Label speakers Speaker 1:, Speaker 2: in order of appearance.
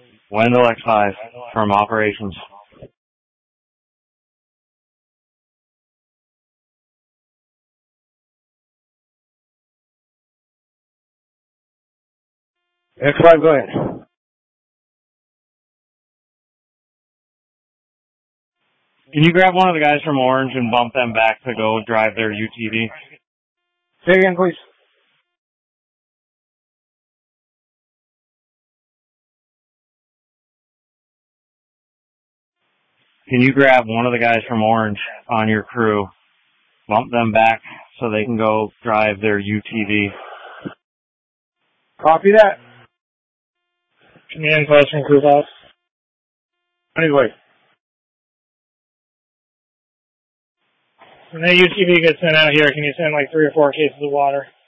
Speaker 1: Wendell X5 from operations.
Speaker 2: X5, go ahead.
Speaker 1: Can you grab one of the guys from Orange and bump them back to go drive their UTV?
Speaker 2: Say again, please.
Speaker 1: Can you grab one of the guys from Orange on your crew, bump them back so they can go drive their UTV?
Speaker 2: Copy that.
Speaker 3: Command post from crew boss.
Speaker 2: Anyway.
Speaker 3: When that UTV gets sent out here, can you send like 3 or 4 cases of water?